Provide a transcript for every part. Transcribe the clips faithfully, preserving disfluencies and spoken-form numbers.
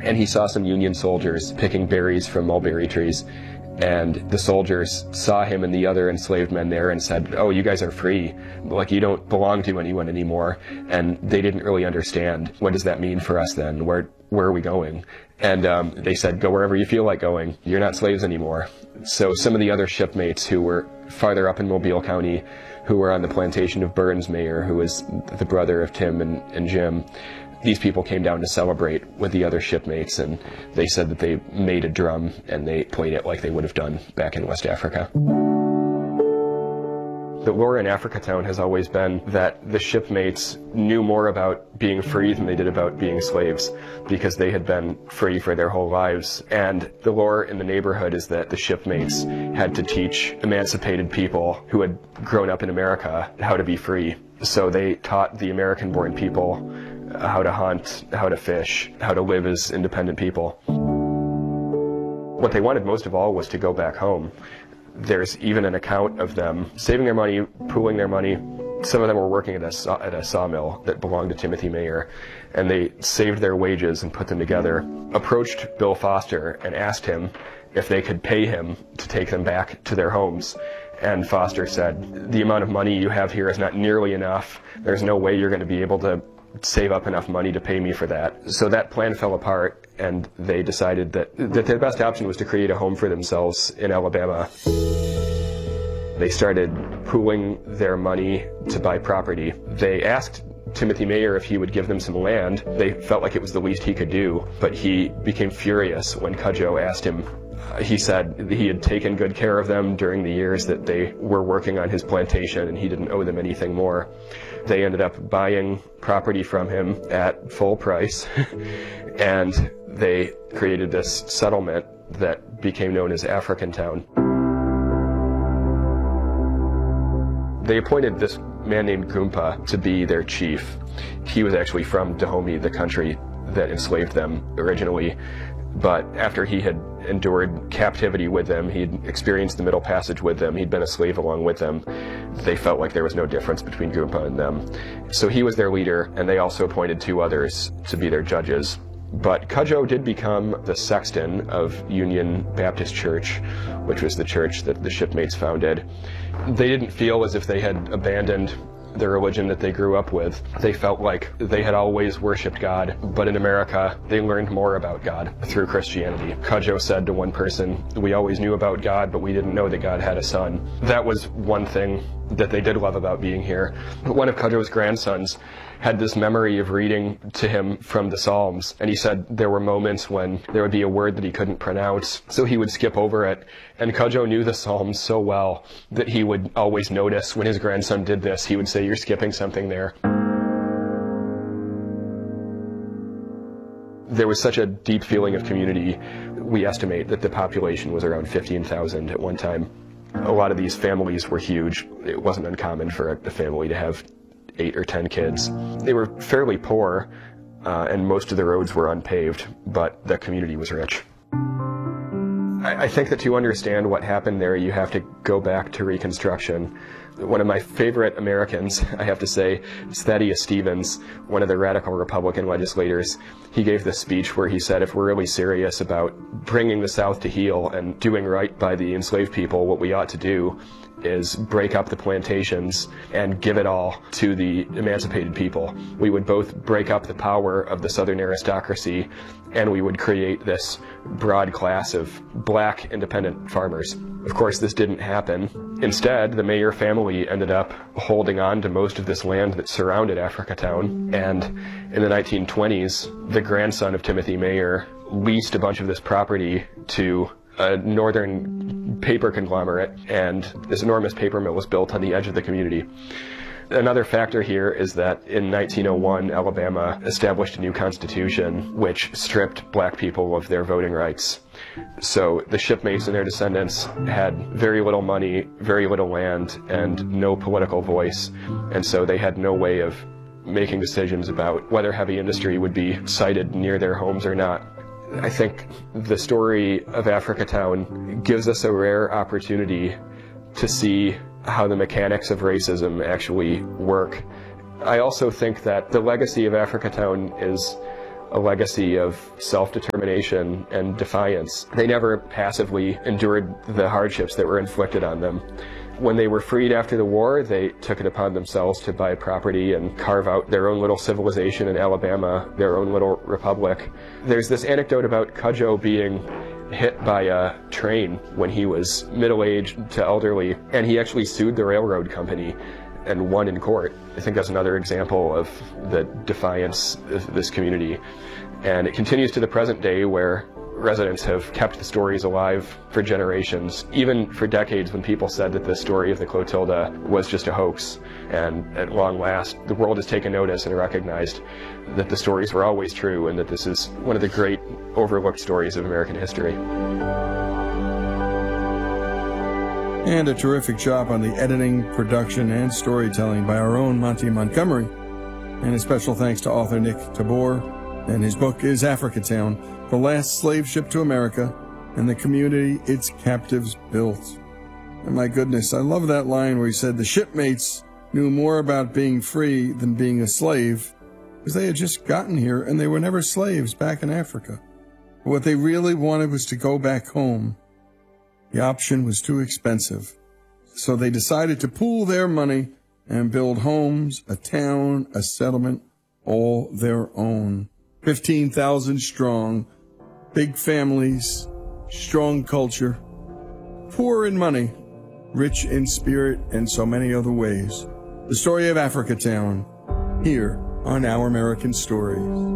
and he saw some Union soldiers picking berries from mulberry trees. And the soldiers saw him and the other enslaved men there and said, "Oh, you guys are free. Like, you don't belong to anyone anymore." And they didn't really understand, what does that mean for us then? Where where are we going? And um, they said, "Go wherever you feel like going. You're not slaves anymore." So some of the other shipmates who were farther up in Mobile County, who were on the plantation of Burns Mayer, who was the brother of Tim and, and Jim, these people came down to celebrate with the other shipmates, and they said that they made a drum and they played it like they would have done back in West Africa. The lore in Africatown has always been that the shipmates knew more about being free than they did about being slaves, because they had been free for their whole lives. And the lore in the neighborhood is that the shipmates had to teach emancipated people who had grown up in America how to be free. So they taught the American-born people how to hunt, how to fish, how to live as independent people. What they wanted most of all was to go back home. There's even an account of them saving their money, pooling their money. Some of them were working at a, saw, at a sawmill that belonged to Timothy Mayer, and they saved their wages and put them together, approached Bill Foster and asked him if they could pay him to take them back to their homes. And Foster said, "The amount of money you have here is not nearly enough. There's no way you're going to be able to save up enough money to pay me for that." So that plan fell apart, and they decided that, that their best option was to create a home for themselves in Alabama. They started pooling their money to buy property. They asked Timothy Mayer if he would give them some land. They felt like it was the least he could do, but he became furious when Cudjoe asked him. He said he had taken good care of them during the years that they were working on his plantation, and he didn't owe them anything more. They ended up buying property from him at full price, and they created this settlement that became known as Africantown. They appointed this man named Goompa to be their chief. He was actually from Dahomey, the country that enslaved them originally. But after he had endured captivity with them, he'd experienced the Middle Passage with them, he'd been a slave along with them, they felt like there was no difference between Goompa and them. So he was their leader, and they also appointed two others to be their judges. But Cudjoe did become the sexton of Union Baptist Church, which was the church that the shipmates founded. They didn't feel as if they had abandoned the religion that they grew up with. They felt like they had always worshipped God, but in America, they learned more about God through Christianity. Cudjoe said to one person, "We always knew about God, but we didn't know that God had a son." That was one thing that they did love about being here. One of Cudjoe's grandsons had this memory of reading to him from the Psalms, and he said there were moments when there would be a word that he couldn't pronounce, so he would skip over it. And Cudjoe knew the Psalms so well that he would always notice when his grandson did this. He would say, "You're skipping something there." There was such a deep feeling of community. We estimate that the population was around fifteen thousand at one time. A lot of these families were huge. It wasn't uncommon for a family to have eight or ten kids. They were fairly poor, uh, and most of the roads were unpaved, but the community was rich. I, I think that to understand what happened there, you have to go back to Reconstruction. One of my favorite Americans, I have to say, is Thaddeus Stevens, one of the radical Republican legislators. He gave this speech where he said, if we're really serious about bringing the South to heel and doing right by the enslaved people, what we ought to do is break up the plantations and give it all to the emancipated people. We would both break up the power of the Southern aristocracy, and we would create this broad class of black independent farmers. Of course, this didn't happen. Instead, the Mayer family ended up holding on to most of this land that surrounded Africatown, and in the nineteen twenties, the grandson of Timothy Mayer leased a bunch of this property to a northern paper conglomerate, and this enormous paper mill was built on the edge of the community. Another factor here is that in nineteen oh one, Alabama established a new constitution which stripped black people of their voting rights. So the shipmates and their descendants had very little money, very little land, and no political voice, and so they had no way of making decisions about whether heavy industry would be sited near their homes or not. I think the story of Africatown gives us a rare opportunity to see how the mechanics of racism actually work. I also think that the legacy of Africatown is a legacy of self-determination and defiance. They never passively endured the hardships that were inflicted on them. When they were freed after the war, they took it upon themselves to buy property and carve out their own little civilization in Alabama, their own little republic. There's this anecdote about Cudjoe being hit by a train when he was middle-aged to elderly, and he actually sued the railroad company and won in court. I think that's another example of the defiance of this community. And it continues to the present day, where residents have kept the stories alive for generations, even for decades when people said that the story of the Clotilda was just a hoax. And at long last, the world has taken notice and recognized that the stories were always true, and that this is one of the great overlooked stories of American history. And a terrific job on the editing, production, and storytelling by our own Monty Montgomery. And a special thanks to author Nick Tabor. And his book is Africatown, The Last Slave Ship to America and the Community Its Captives Built. And my goodness, I love that line where he said the shipmates knew more about being free than being a slave, because they had just gotten here and they were never slaves back in Africa. But what they really wanted was to go back home. The option was too expensive, so they decided to pool their money and build homes, a town, a settlement, all their own. fifteen thousand strong, big families, strong culture, poor in money, rich in spirit, and so many other ways. The story of Africatown, here on Our American Stories.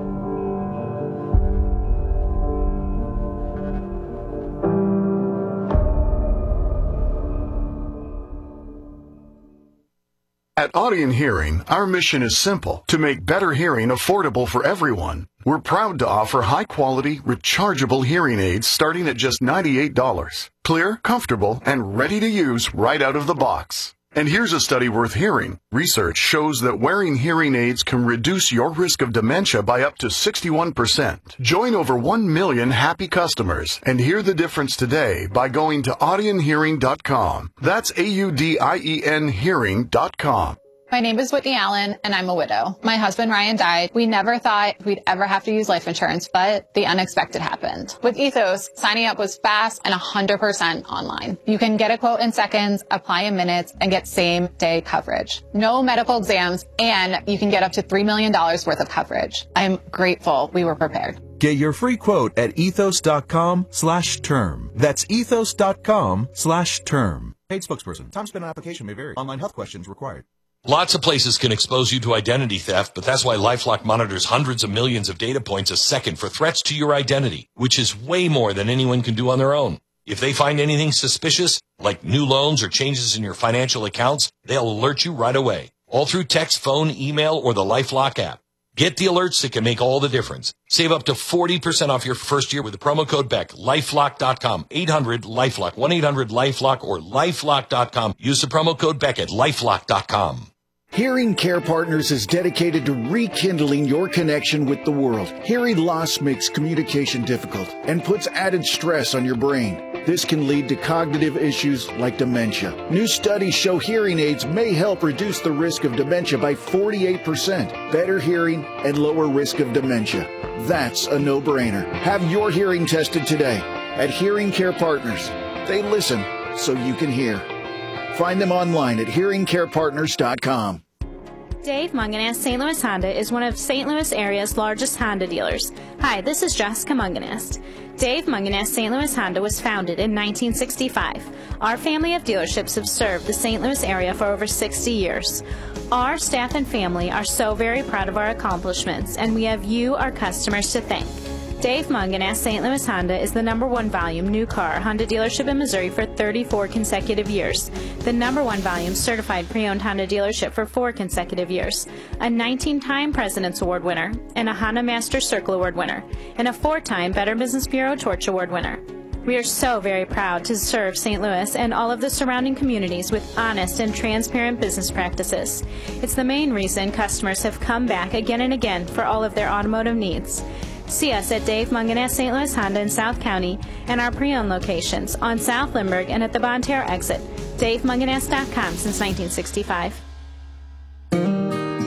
At Audion Hearing, our mission is simple: to make better hearing affordable for everyone. We're proud to offer high-quality, rechargeable hearing aids starting at just ninety-eight dollars. Clear, comfortable, and ready to use right out of the box. And here's a study worth hearing. Research shows that wearing hearing aids can reduce your risk of dementia by up to sixty-one percent. Join over one million happy customers and hear the difference today by going to audion hearing dot com. That's A U D I E N hearing dot com. My name is Whitney Allen, and I'm a widow. My husband, Ryan, died. We never thought we'd ever have to use life insurance, but the unexpected happened. With Ethos, signing up was fast and one hundred percent online. You can get a quote in seconds, apply in minutes, and get same-day coverage. No medical exams, and you can get up to three million dollars worth of coverage. I'm grateful we were prepared. Get your free quote at ethos.com slash term. That's ethos.com slash term. Paid spokesperson. Time spent on application may vary. Online health questions required. Lots of places can expose you to identity theft, but that's why LifeLock monitors hundreds of millions of data points a second for threats to your identity, which is way more than anyone can do on their own. If they find anything suspicious, like new loans or changes in your financial accounts, they'll alert you right away, all through text, phone, email, or the LifeLock app. Get the alerts that can make all the difference. Save up to forty percent off your first year with the promo code Beck. lifelock dot com, eight hundred LifeLock, one eight hundred LifeLock, or lifelock dot com. Use the promo code Beck at lifelock dot com. Hearing Care Partners is dedicated to rekindling your connection with the world. Hearing loss makes communication difficult and puts added stress on your brain. This can lead to cognitive issues like dementia. New studies show hearing aids may help reduce the risk of dementia by forty-eight percent. Better hearing and lower risk of dementia. That's a no-brainer. Have your hearing tested today at Hearing Care Partners. They listen so you can hear. Find them online at hearing care partners dot com. Dave Mungenast Saint Louis Honda is one of Saint Louis area's largest Honda dealers. Hi, this is Jessica Mungenast. Dave Mungenast Saint Louis Honda was founded in nineteen sixty-five. Our family of dealerships have served the Saint Louis area for over sixty years. Our staff and family are so very proud of our accomplishments, and we have you, our customers, to thank. Dave Mungenast Saint Louis Honda is the number one volume new car Honda dealership in Missouri for thirty-four consecutive years, the number one volume certified pre-owned Honda dealership for four consecutive years, a nineteen-time President's Award winner, and a Honda Master Circle Award winner, and a four-time Better Business Bureau Torch Award winner. We are so very proud to serve Saint Louis and all of the surrounding communities with honest and transparent business practices. It's the main reason customers have come back again and again for all of their automotive needs. See us at Dave Mungenast Saint Louis Honda in South County and our pre-owned locations on South Lindbergh and at the Bonne Terre exit. Dave Mungenast dot com since nineteen sixty-five.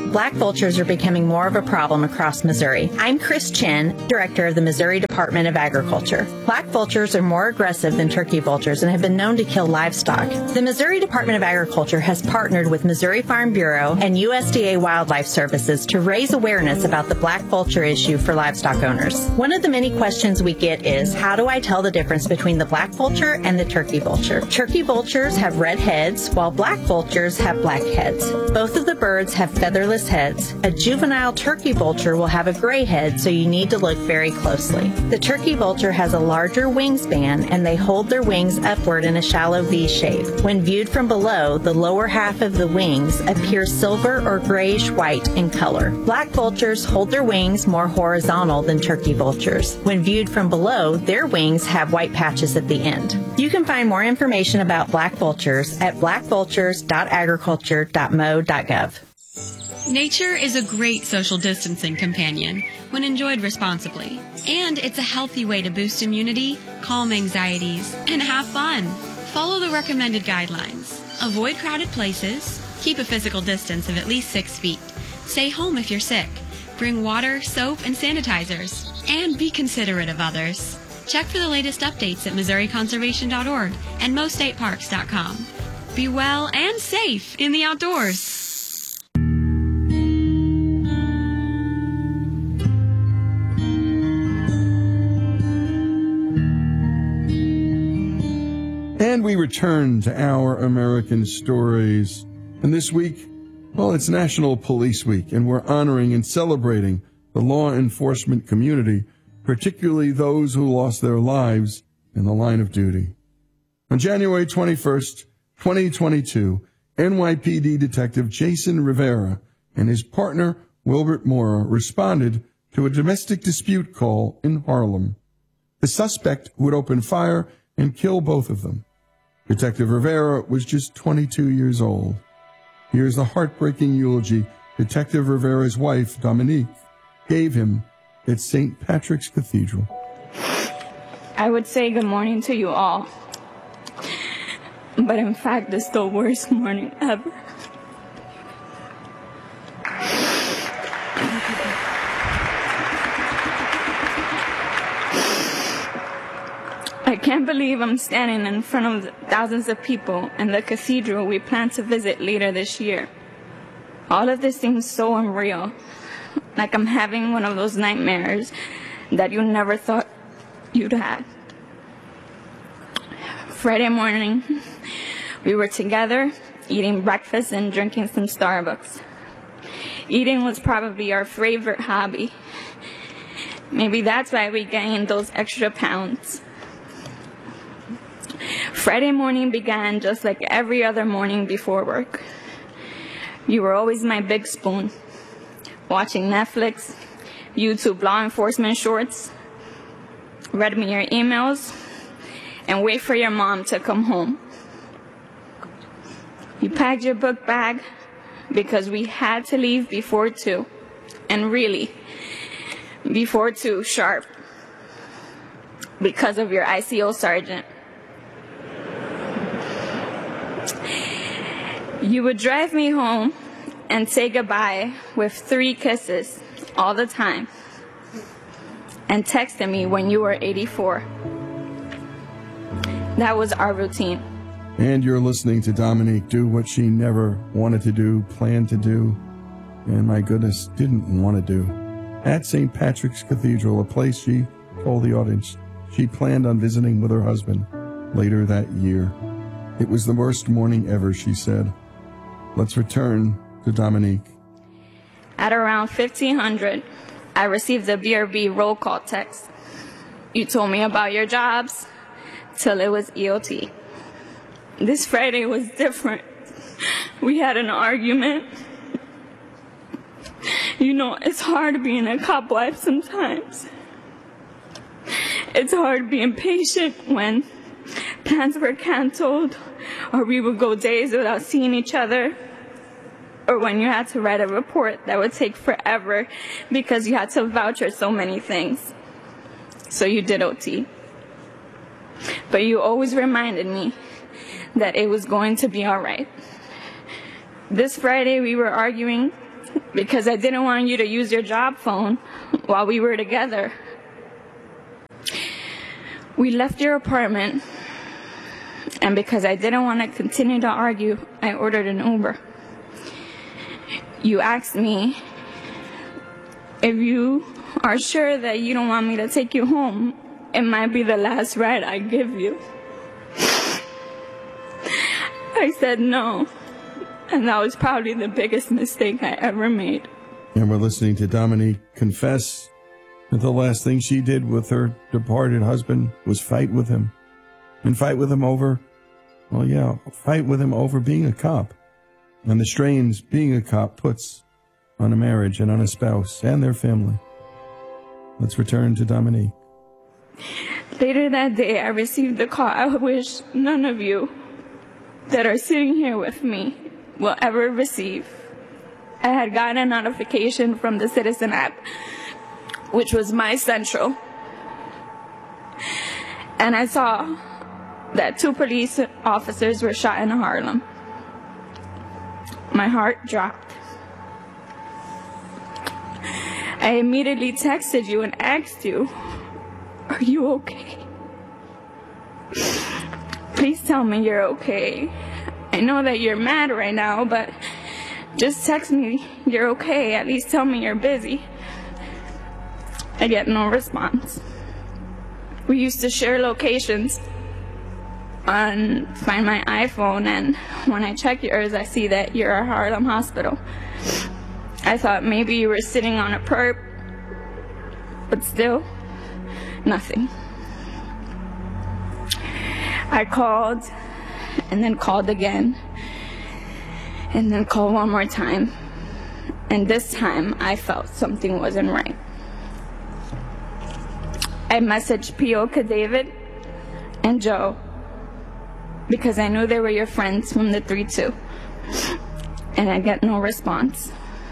Black vultures are becoming more of a problem across Missouri. I'm Chris Chen, director of the Missouri Department of Agriculture. Black vultures are more aggressive than turkey vultures and have been known to kill livestock. The Missouri Department of Agriculture has partnered with Missouri Farm Bureau and U S D A Wildlife Services to raise awareness about the black vulture issue for livestock owners. One of the many questions we get is, how do I tell the difference between the black vulture and the turkey vulture? Turkey vultures have red heads, while black vultures have black heads. Both of the birds have featherless heads. A juvenile turkey vulture will have a gray head, so you need to look very closely. The turkey vulture has a larger wingspan, and they hold their wings upward in a shallow V shape. When viewed from below, the lower half of the wings appear silver or grayish-white in color. Black vultures hold their wings more horizontal than turkey vultures. When viewed from below, their wings have white patches at the end. You can find more information about black vultures at black vultures dot agriculture dot m o dot gov. Nature is a great social distancing companion when enjoyed responsibly. And it's a healthy way to boost immunity, calm anxieties, and have fun. Follow the recommended guidelines. Avoid crowded places. Keep a physical distance of at least six feet. Stay home if you're sick. Bring water, soap, and sanitizers. And be considerate of others. Check for the latest updates at Missouri Conservation dot org and Mo State Parks dot com. Be well and safe in the outdoors. And we return to Our American Stories. And this week, well, it's National Police Week, and we're honoring and celebrating the law enforcement community, particularly those who lost their lives in the line of duty. On January twenty-first, twenty twenty-two, N Y P D Detective Jason Rivera and his partner Wilbert Mora responded to a domestic dispute call in Harlem. The suspect would open fire and kill both of them. Detective Rivera was just twenty-two years old. Here's the heartbreaking eulogy Detective Rivera's wife, Dominique, gave him at Saint Patrick's Cathedral. I would say good morning to you all, but in fact, it's the worst morning ever. I can't believe I'm standing in front of thousands of people in the cathedral we plan to visit later this year. All of this seems so unreal, like I'm having one of those nightmares that you never thought you'd had. Friday morning, we were together, eating breakfast and drinking some Starbucks. Eating was probably our favorite hobby. Maybe that's why we gained those extra pounds. Friday morning began just like every other morning before work. You were always my big spoon, watching Netflix, YouTube law enforcement shorts, read me your emails, and wait for your mom to come home. You packed your book bag because we had to leave before two, and really, before two sharp, because of your I C O sergeant. You would drive me home and say goodbye with three kisses all the time, and texted me when you were eighty-four. That was our routine. And you're listening to Dominique do what she never wanted to do, planned to do, and my goodness, didn't want to do. At Saint Patrick's Cathedral, a place she told the audience she planned on visiting with her husband later that year. It was the worst morning ever, she said. Let's return to Dominique. At around fifteen hundred, I received a B R B roll call text. You told me about your jobs till it was E O T. This Friday was different. We had an argument. You know, it's hard being a cop wife sometimes. It's hard being patient when plans were canceled, or we would go days without seeing each other, or when you had to write a report that would take forever because you had to vouch for so many things. So you did O T. But you always reminded me that it was going to be all right. This Friday we were arguing because I didn't want you to use your job phone while we were together. We left your apartment, and because I didn't want to continue to argue, I ordered an Uber. You asked me if you are sure that you don't want me to take you home. It might be the last ride I give you. I said no, and that was probably the biggest mistake I ever made. And we're listening to Dominique confess that the last thing she did with her departed husband was fight with him. And fight with him over, well, yeah, fight with him over being a cop. And the strains being a cop puts on a marriage and on a spouse and their family. Let's return to Dominique. Later that day, I received the call I wish none of you that are sitting here with me will ever receive. I had gotten a notification from the Citizen app, which was my central. And I saw that two police officers were shot in Harlem. My heart dropped. I immediately texted you and asked you, are you okay? Please tell me you're okay. I know that you're mad right now, but just text me you're okay. At least tell me you're busy. I get no response. We used to share locations on Find My iPhone, and when I check yours, I see that you're at Harlem Hospital. I thought maybe you were sitting on a perp, but still, nothing. I called, and then called again, and then called one more time, and this time I felt something wasn't right. I messaged Pioka David and Joe because I knew they were your friends from the three two, and I get no response.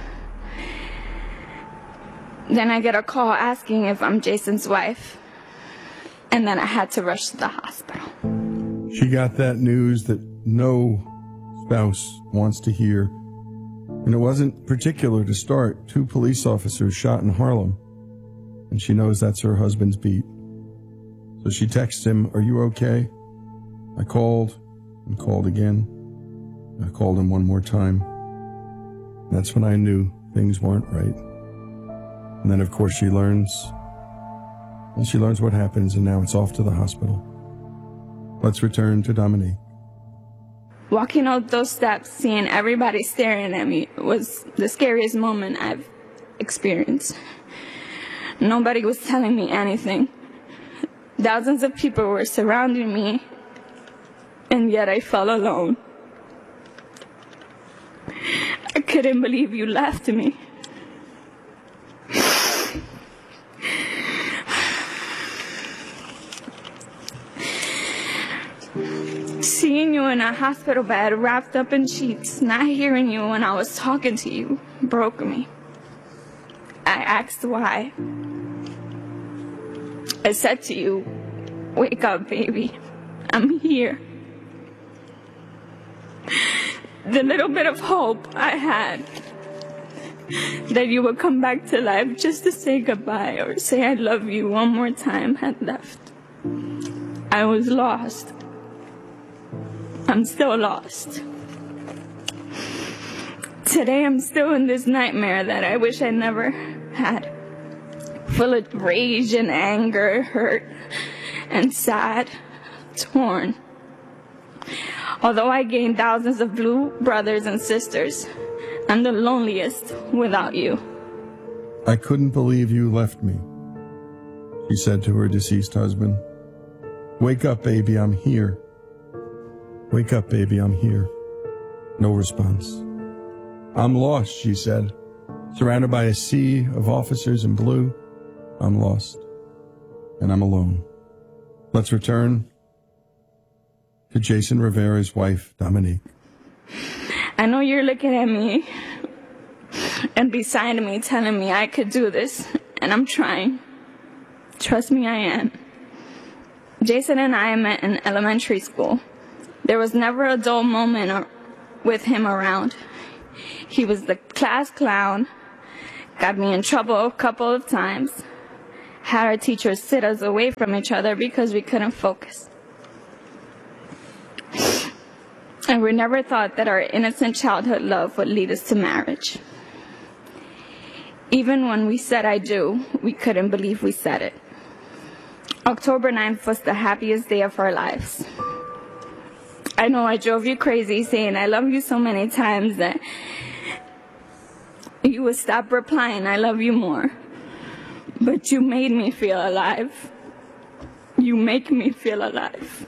Then I get a call asking if I'm Jason's wife, and then I had to rush to the hospital. She got that news that no spouse wants to hear, and it wasn't particular to start. Two police officers shot in Harlem, and she knows that's her husband's beat. So she texts him, are you okay? I called and called again. I called him one more time. That's when I knew things weren't right. And then, of course, she learns. And she learns what happens, and now it's off to the hospital. Let's return to Dominique. Walking out those steps, seeing everybody staring at me was the scariest moment I've experienced. Nobody was telling me anything. Thousands of people were surrounding me, and yet I felt alone. I couldn't believe you left me. Seeing you in a hospital bed, wrapped up in sheets, not hearing you when I was talking to you, broke me. I asked why. I said to you, wake up, baby. I'm here. The little bit of hope I had that you would come back to life just to say goodbye or say I love you one more time had left. I was lost. I'm still lost. Today I'm still in this nightmare that I wish I never had. Full of rage and anger, hurt and sad, torn. Although I gained thousands of blue brothers and sisters, I'm the loneliest without you. I couldn't believe you left me, she said to her deceased husband. Wake up, baby, I'm here. Wake up, baby, I'm here. No response. I'm lost, she said. Surrounded by a sea of officers in blue, I'm lost. And I'm alone. Let's return to Jason Rivera's wife, Dominique. I know you're looking at me and beside me telling me I could do this, and I'm trying. Trust me, I am. Jason and I met in elementary school. There was never a dull moment with him around. He was the class clown, got me in trouble a couple of times, had our teachers sit us away from each other because we couldn't focus. And we never thought that our innocent childhood love would lead us to marriage. Even when we said I do, we couldn't believe we said it. October ninth was the happiest day of our lives. I know I drove you crazy saying I love you so many times that you would stop replying I love you more. But you made me feel alive. You make me feel alive.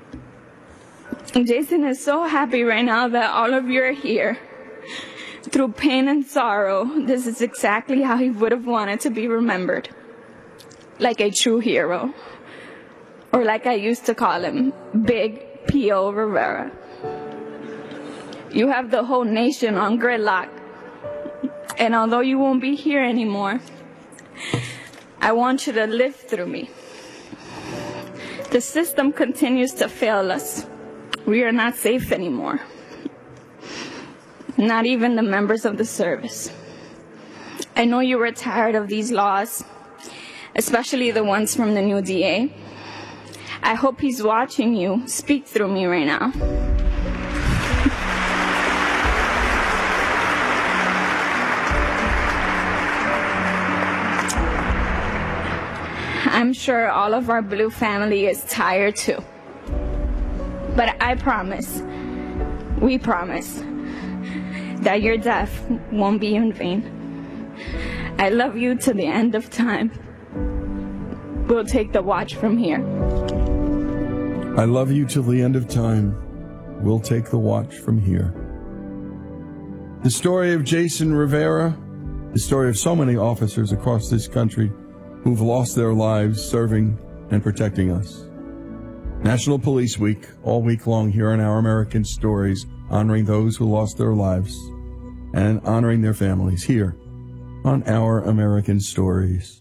Jason is so happy right now that all of you are here. Through pain and sorrow, this is exactly how he would have wanted to be remembered. Like a true hero. Or like I used to call him, Big P O Rivera. You have the whole nation on gridlock. And although you won't be here anymore, I want you to live through me. The system continues to fail us. We are not safe anymore. Not even the members of the service. I know you were tired of these laws, especially the ones from the new D A. I hope he's watching you speak through me right now. I'm sure all of our blue family is tired too. But I promise, we promise, that your death won't be in vain. I love you to the end of time. We'll take the watch from here. I love you till the end of time. We'll take the watch from here. The story of Jason Rivera, the story of so many officers across this country who've lost their lives serving and protecting us. National Police Week, all week long here on Our American Stories, honoring those who lost their lives and honoring their families here on Our American Stories.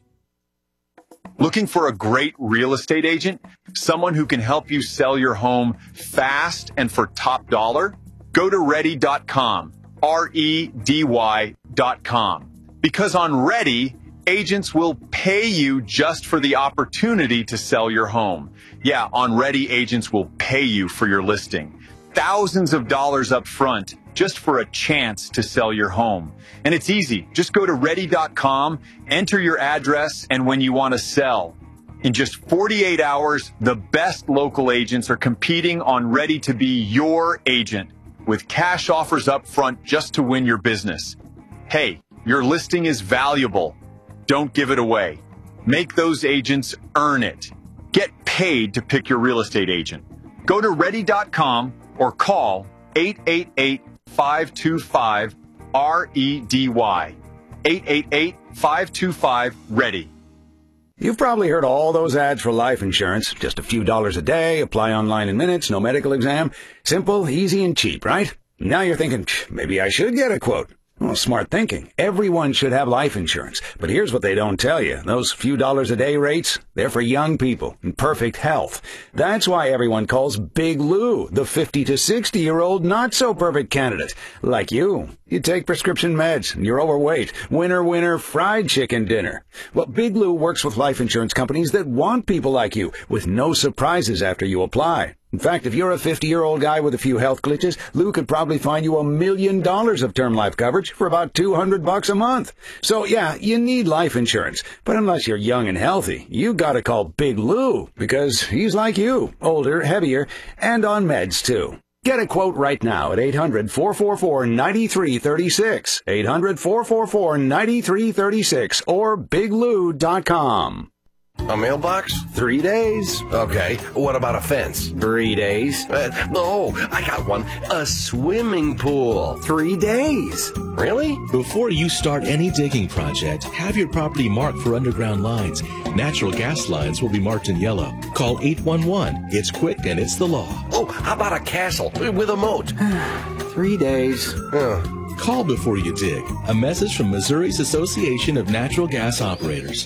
Looking for a great real estate agent? Someone who can help you sell your home fast and for top dollar? Go to ready dot com, R E D Y dot com. Because on Ready, agents will pay you just for the opportunity to sell your home. Yeah, on Ready, agents will pay you for your listing. Thousands of dollars up front just for a chance to sell your home. And it's easy. Just go to ready dot com, enter your address, and when you want to sell. In just forty-eight hours, the best local agents are competing on Ready to be your agent with cash offers up front just to win your business. Hey, your listing is valuable. Don't give it away. Make those agents earn it. Get paid to pick your real estate agent. Go to ready dot com or call eight eight eight, five two five, R E D Y. eight eight eight, five two five, READY. You've probably heard all those ads for life insurance. Just a few dollars a day, apply online in minutes, no medical exam. Simple, easy, and cheap, right? Now you're thinking, maybe I should get a quote. Well, smart thinking. Everyone should have life insurance. But here's what they don't tell you. Those few dollars a day rates, they're for young people in perfect health. That's why everyone calls Big Lou the fifty to sixty-year-old not-so-perfect candidate. Like you. You take prescription meds, and you're overweight. Winner, winner, fried chicken dinner. Well, Big Lou works with life insurance companies that want people like you, with no surprises after you apply. In fact, if you're a fifty-year-old guy with a few health glitches, Lou could probably find you a million dollars of term life coverage for about two hundred bucks a month. So, yeah, you need life insurance. But unless you're young and healthy, you gotta call Big Lou, because he's like you, older, heavier, and on meds, too. Get a quote right now at eight hundred, four four four, nine three three six, eight hundred, four four four, nine three three six, or big lou dot com. A mailbox? Three days. Okay. What about a fence? Three days. Uh, oh, I got one. A swimming pool. Three days. Really? Before you start any digging project, have your property marked for underground lines. Natural gas lines will be marked in yellow. Call eight one one. It's quick and it's the law. Oh, how about a castle with a moat? Three days. Oh. Call before you dig. A message from Missouri's Association of Natural Gas Operators.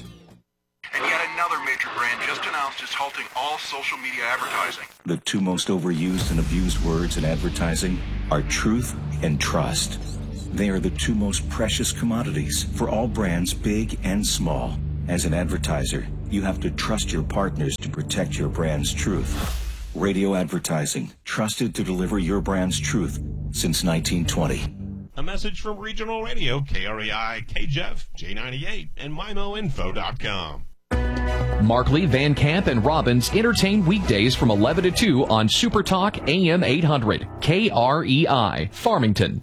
Halting all social media advertising. The two most overused and abused words in advertising are truth and trust. They are the two most precious commodities for all brands, big and small. As an advertiser, you have to trust your partners to protect your brand's truth. Radio advertising, trusted to deliver your brand's truth since nineteen twenty. A message from Regional Radio, K R E I, K J E F, J ninety-eight, and M I M O info dot com. Markley, Van Camp, and Robbins entertain weekdays from eleven to two on Super Talk A M eight hundred, K R E I, Farmington.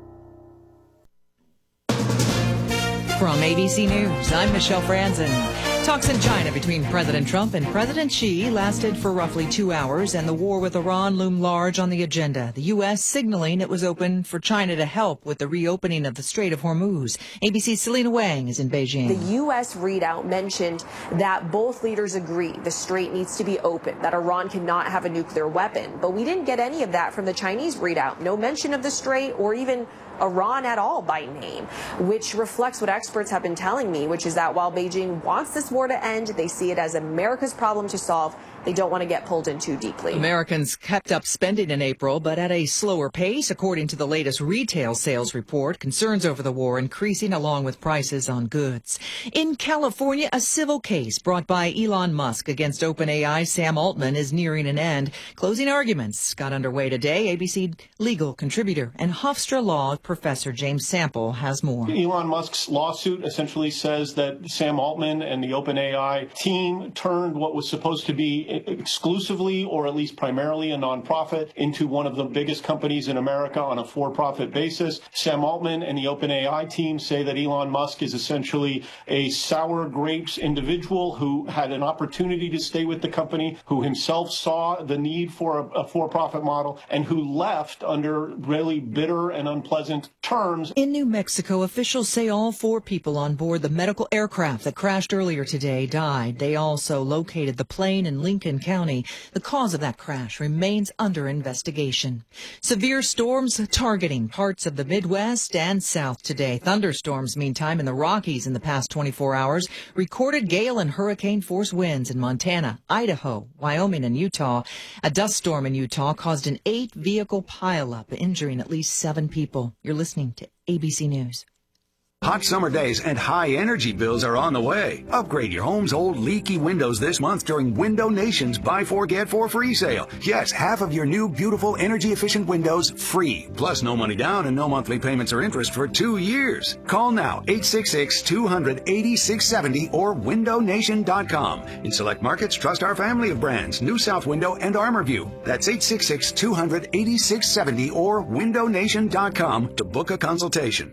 From A B C News, I'm Michelle Franzen. Talks in China between President Trump and President Xi lasted for roughly two hours, and the war with Iran loomed large on the agenda. The U S signaling it was open for China to help with the reopening of the Strait of Hormuz. A B C's Selena Wang is in Beijing. The U S readout mentioned that both leaders agree the strait needs to be open, that Iran cannot have a nuclear weapon. But we didn't get any of that from the Chinese readout. No mention of the strait or even Iran at all by name, which reflects what experts have been telling me, which is that while Beijing wants this war to end, they see it as America's problem to solve. They don't want to get pulled in too deeply. Americans kept up spending in April, but at a slower pace, according to the latest retail sales report. Concerns over the war increasing along with prices on goods. In California, a civil case brought by Elon Musk against OpenAI Sam Altman is nearing an end. Closing arguments got underway today. A B C legal contributor and Hofstra Law professor James Sample has more. Elon Musk's lawsuit essentially says that Sam Altman and the OpenAI team turned what was supposed to be exclusively or at least primarily a nonprofit into one of the biggest companies in America on a for-profit basis. Sam Altman and the OpenAI team say that Elon Musk is essentially a sour grapes individual who had an opportunity to stay with the company, who himself saw the need for a, a for-profit model, and who left under really bitter and unpleasant terms. In New Mexico, officials say all four people on board the medical aircraft that crashed earlier today died. They also located the plane in Lincoln County. The cause of that crash remains under investigation. Severe storms targeting parts of the Midwest and South today. Thunderstorms, meantime, in the Rockies in the past twenty-four hours recorded gale and hurricane force winds in Montana, Idaho, Wyoming, and Utah. A dust storm in Utah caused an eight-vehicle pileup, injuring at least seven people. You're listening to A B C News. Hot summer days and high energy bills are on the way. Upgrade your home's old leaky windows this month during Window Nation's Buy Four Get Four free sale. Yes, half of your new beautiful energy efficient windows free. Plus no money down and no monthly payments or interest for two years. Call now eight six six, two hundred, eighty-six seventy or window nation dot com. In select markets, trust our family of brands, New South Window and ArmorView. That's eight six six, two hundred, eighty-six seventy or window nation dot com to book a consultation.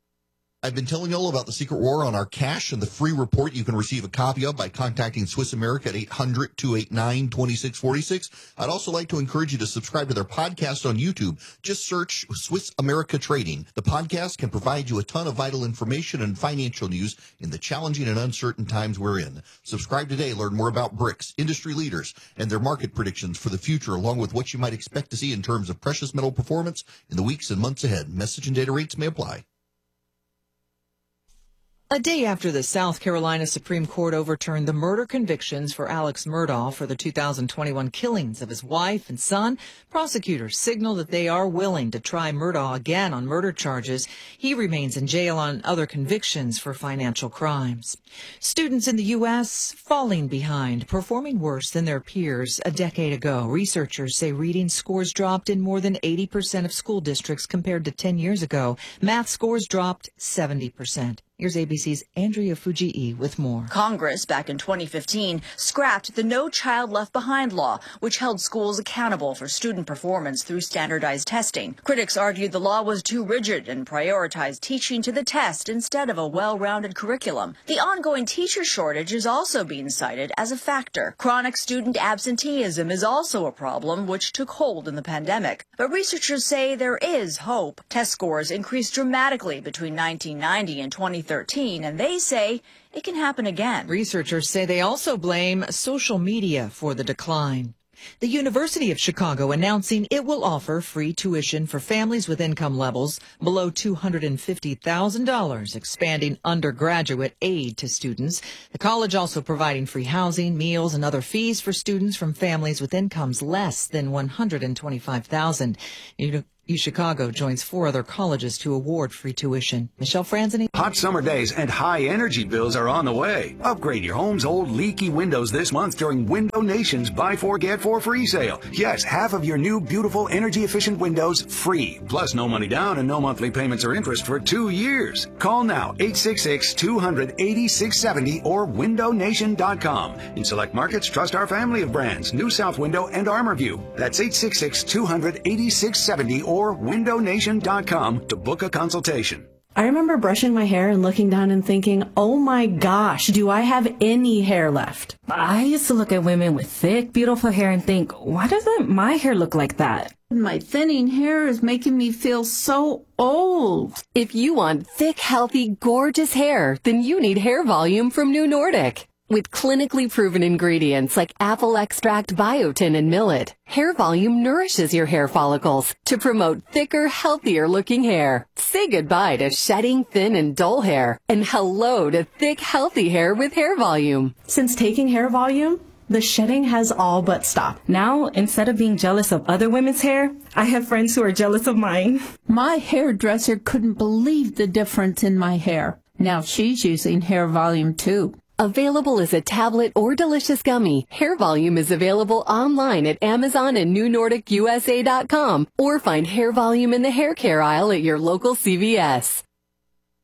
I've been telling you all about the secret war on our cash and the free report you can receive a copy of by contacting Swiss America at eight hundred, two eight nine, two six four six. I'd also like to encourage you to subscribe to their podcast on YouTube. Just search Swiss America Trading. The podcast can provide you a ton of vital information and financial news in the challenging and uncertain times we're in. Subscribe today. Learn more about BRICS, industry leaders, and their market predictions for the future, along with what you might expect to see in terms of precious metal performance in the weeks and months ahead. Message and data rates may apply. A day after the South Carolina Supreme Court overturned the murder convictions for Alex Murdaugh for the two thousand twenty-one killings of his wife and son, prosecutors signal that they are willing to try Murdaugh again on murder charges. He remains in jail on other convictions for financial crimes. Students in the U S falling behind, performing worse than their peers a decade ago. Researchers say reading scores dropped in more than eighty percent of school districts compared to ten years ago. Math scores dropped seventy percent. Here's A B C's Andrea Fujii with more. Congress, back in twenty fifteen, scrapped the No Child Left Behind law, which held schools accountable for student performance through standardized testing. Critics argued the law was too rigid and prioritized teaching to the test instead of a well-rounded curriculum. The ongoing teacher shortage is also being cited as a factor. Chronic student absenteeism is also a problem, which took hold in the pandemic. But researchers say there is hope. Test scores increased dramatically between nineteen ninety and twenty thirteen, and they say it can happen again. Researchers say they also blame social media for the decline. The University of Chicago announcing it will offer free tuition for families with income levels below two hundred fifty thousand dollars, expanding undergraduate aid to students. The college also providing free housing, meals, and other fees for students from families with incomes less than one hundred twenty-five thousand dollars. UChicago joins four other colleges to award free tuition. Michelle Franzini. Hot summer days and high energy bills are on the way. Upgrade your home's old leaky windows this month during Window Nation's Buy Four Get Four free sale. Yes, half of your new beautiful energy efficient windows free. Plus no money down and no monthly payments or interest for two years. Call now eight six six, two hundred, eighty-six seventy or window nation dot com. In select markets, trust our family of brands, New South Window and ArmorView. That's eight six six, two hundred, eighty-six seventy or window nation dot com to book a consultation. I remember brushing my hair and looking down and thinking, oh my gosh, do I have any hair left? I used to look at women with thick, beautiful hair and think, why doesn't my hair look like that? My thinning hair is making me feel so old. If you want thick, healthy, gorgeous hair, then you need Hair Volume from New Nordic. With clinically proven ingredients like apple extract, biotin, and millet, Hair Volume nourishes your hair follicles to promote thicker, healthier looking hair. Say goodbye to shedding, thin, and dull hair, and hello to thick, healthy hair with Hair Volume. Since taking Hair Volume, the shedding has all but stopped. Now, instead of being jealous of other women's hair, I have friends who are jealous of mine. My hairdresser couldn't believe the difference in my hair. Now she's using Hair Volume too. Available as a tablet or delicious gummy, Hair Volume is available online at Amazon and New Nordic U S A dot com or find Hair Volume in the hair care aisle at your local C V S.